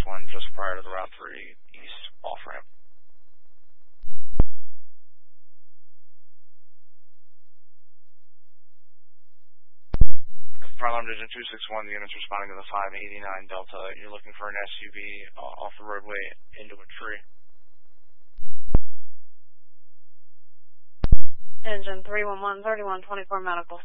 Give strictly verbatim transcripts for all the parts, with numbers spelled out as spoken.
one just prior to the Route three East off-ramp. Prime Division two six one, the unit's responding to the five eighty-nine Delta. You're looking for an S U V uh, off the roadway into a tree. Engine three one one, thirty-one twenty-four medical.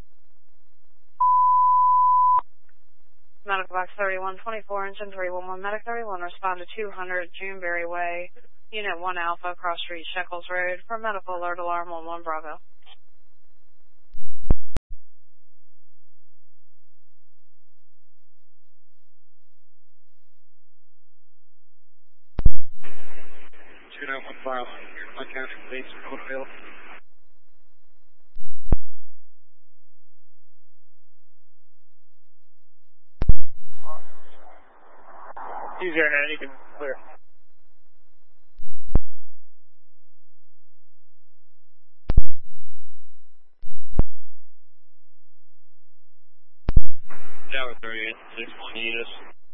Medical box thirty-one twenty-four, engine three one one, medic thirty-one, respond to two hundred Juneberry Way, unit one Alpha, cross street, Shekels Road, for medical alert alarm one one Bravo. two nine one five, my county base, Coatville. He's there now, you can clear. Tower thirty-eight, six one units.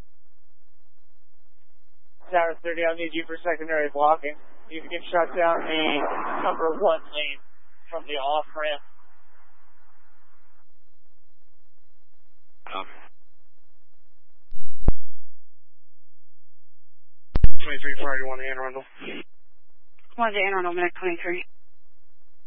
Tower thirty, I'll need you for secondary blocking. You can shut down the number one lane from the off-ramp. Um. twenty-three priority one to Anne Arundel. one to Anne Arundel, minute twenty-three.